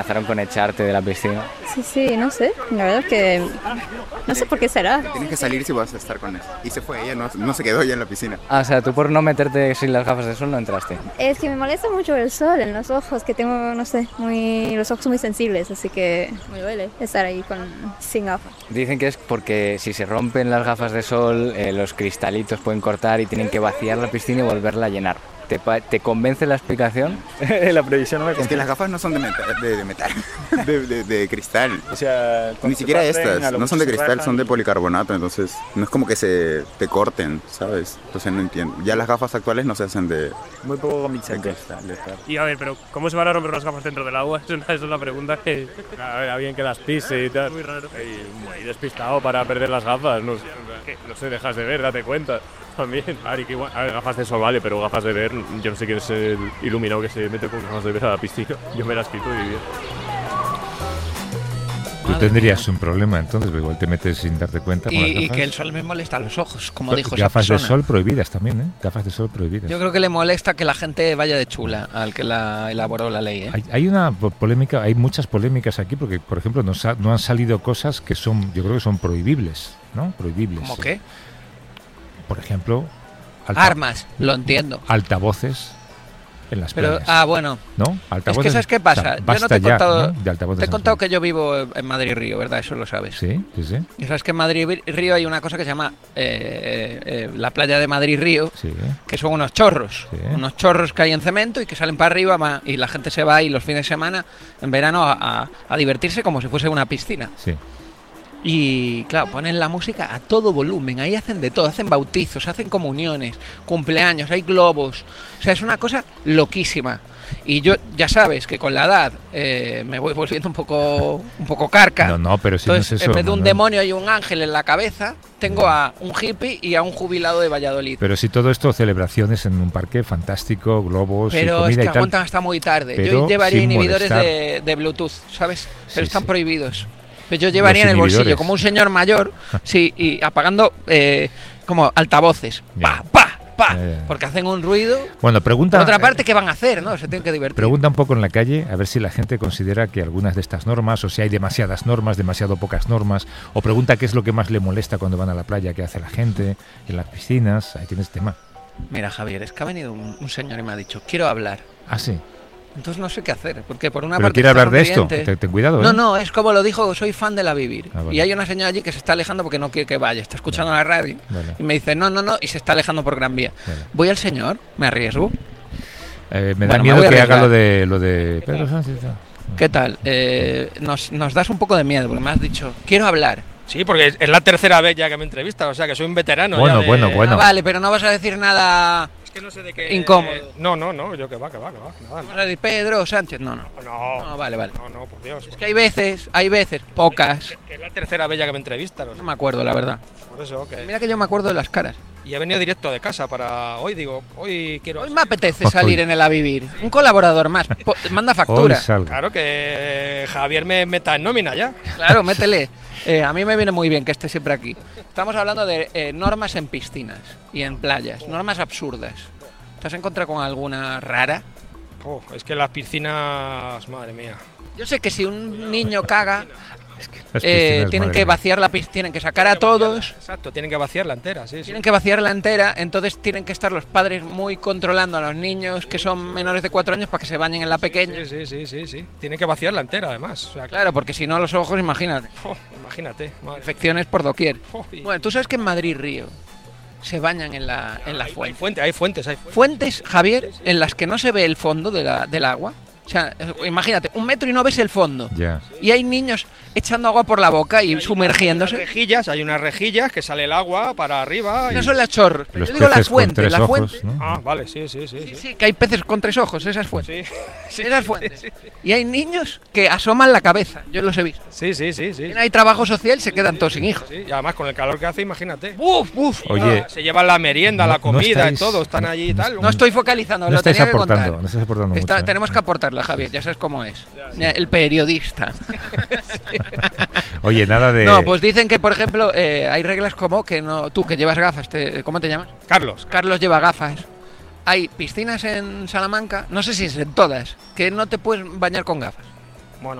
amenazaron con echarte de la piscina. Sí, no sé. La verdad es que no sé por qué será. Tienes que salir si vas a estar con él. Y se fue ella, no se quedó ella en la piscina. O sea, tú por no meterte sin las gafas de sol no entraste. Es que me molesta mucho el sol en los ojos, que tengo, no sé, los ojos muy sensibles, así que me duele estar ahí sin gafas. Dicen que es porque si se rompen las gafas de sol, los cristalitos pueden cortar y tienen que vaciar la piscina y volverla a llenar. ¿Te convence la explicación? La previsión no me convence. Es que las gafas no son de metal, de cristal. O sea, ni siquiera estas, no son de cristal, son de policarbonato, entonces no es como que se te corten, ¿sabes? Entonces no entiendo. Ya las gafas actuales no se hacen de... Muy poco de cristal. Y a ver, pero ¿cómo se van a romper las gafas dentro del agua? Esa es la pregunta que... A ver, alguien que las pise y tal. Muy raro. Y despistado para perder las gafas. No sé, dejas de ver, date cuenta. También, a ver, gafas de sol vale, pero gafas de ver, yo no sé quién es el iluminado que se mete con gafas de ver a la piscina. Yo me las quito y bien. Tú tendrías un problema entonces, porque igual te metes sin darte cuenta con las gafas. Y que el sol me molesta los ojos, como dijo esa gafas persona. de sol prohibidas también, ¿eh? Gafas de sol prohibidas. Yo creo que le molesta que la gente vaya de chula al que la elaboró la ley, ¿eh? Hay una polémica, hay muchas polémicas aquí, porque, por ejemplo, no han salido cosas que son, yo creo que son prohibibles, ¿no? Prohibibles. ¿Cómo qué? Por ejemplo... Armas, lo entiendo. Altavoces en las playas. Bueno. ¿No? Altavoces, es que ¿sabes qué pasa? O sea, yo no te he contado, ¿no? te he contado que yo vivo en Madrid-Río, ¿verdad? Eso lo sabes. Sí. Y sabes que en Madrid-Río hay una cosa que se llama la playa de Madrid-Río, que son unos chorros. Sí. Unos chorros que hay en cemento y que salen para arriba y la gente se va ahí los fines de semana, en verano, a divertirse como si fuese una piscina. Sí. Y claro, ponen la música a todo volumen, ahí hacen de todo, hacen bautizos, hacen comuniones, cumpleaños, hay globos, o sea, es una cosa loquísima. Y yo, ya sabes, que con la edad me voy volviendo un poco carca. No, pero si entonces, no es eso. En vez de un demonio y un ángel en la cabeza, tengo a un hippie y a un jubilado de Valladolid. Pero si todo esto, celebraciones en un parque fantástico, globos y comida y tal. Pero es que aguantan hasta muy tarde. Yo llevaría inhibidores de Bluetooth, ¿sabes? Pero están prohibidos. Yo llevaría en el bolsillo como un señor mayor, sí, y apagando como altavoces, pa, porque hacen un ruido. Bueno, pregunta. Por otra parte, ¿qué van a hacer? ¿No? Se tienen que divertir. Pregunta un poco en la calle a ver si la gente considera que algunas de estas normas, o si hay demasiadas normas, demasiado pocas normas, o pregunta qué es lo que más le molesta cuando van a la playa, qué hace la gente en las piscinas. Ahí tienes tema. Mira, Javier, es que ha venido un señor y me ha dicho, quiero hablar. Ah, sí. Entonces no sé qué hacer, porque por una ¿Pero parte... quiere hablar de esto? Ten cuidado, ¿eh? No, es como lo dijo, soy fan de La Vivir. Vale. Y hay una señora allí que se está alejando porque no quiere que vaya, está escuchando la radio. Vale. Y me dice, no, y se está alejando por Gran Vía. Vale. ¿Voy al señor? ¿Me arriesgo? Me da miedo que haga lo de Pedro Sánchez. ¿Qué tal? Nos das un poco de miedo, porque me has dicho, quiero hablar. Sí, porque es la tercera vez ya que me entrevistas, o sea que soy un veterano. Bueno. Ah, vale, pero no vas a decir nada... Es que no sé de qué... incómodo. No, yo que va, nada. ¿Vas a decir Pedro Sánchez? No, vale. No, por Dios. Es que hay veces, pocas. Que es la tercera vez ya que me entrevistas. No me acuerdo, la verdad. Por eso, que... Mira que yo me acuerdo de las caras. Y he venido directo de casa para hoy, hoy quiero... Hoy me apetece salir en el A Vivir. Un colaborador más. Manda factura. Claro que Javier me meta en nómina ya. Claro, métele. A mí me viene muy bien que esté siempre aquí. Estamos hablando de normas en piscinas y en playas. Normas absurdas. ¿Te has encontrado con alguna rara? Es que las piscinas... Madre mía. Yo sé que si un niño caga... tienen que vaciar la piscina, tienen que sacar a todos. Exacto, tienen que vaciarla entera, sí. Tienen que vaciarla entera, entonces tienen que estar los padres muy controlando a los niños que son menores de 4 años para que se bañen en la pequeña. Sí. Tienen que vaciarla entera, además. O sea, claro, porque si no los ojos, imagínate. Imagínate. Madre. Infecciones por doquier. Bueno, tú sabes que en Madrid-Río se bañan en la fuente. Hay fuentes. Fuentes, Javier, en las que no se ve el fondo del agua. O sea, imagínate, 1 metro y no ves el fondo. Ya. Y hay niños echando agua por la boca y sumergiéndose. Hay unas rejillas que sale el agua para arriba. No son las chorros. Los yo digo las fuentes. Las fuentes. ¿No? Ah, vale, sí. Sí, que hay peces con 3 ojos, esas fuentes. Sí. Esas fuentes. Sí. Y hay niños que asoman la cabeza. Yo los he visto. Sí. Y hay trabajo social, se quedan todos sin hijos. Sí, y además con el calor que hace, imagínate. Uf. Oye, se llevan la merienda, la comida y todo, están allí y tal. No estoy focalizando, no lo tenía que contar. No estás aportando mucho. Tenemos que aportarla, Javier, ya sabes cómo es. El periodista. Oye, nada de... No, pues dicen que, por ejemplo, hay reglas como que no... Tú, que llevas gafas, ¿cómo te llamas? Carlos lleva gafas. Hay piscinas en Salamanca, no sé si es en todas, que no te puedes bañar con gafas.